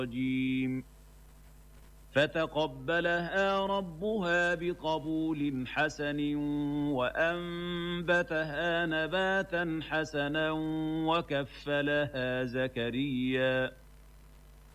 الرجيم فتقبلها ربها بقبول حسن وأنبتها نباتا حسنا وكفلها زكريا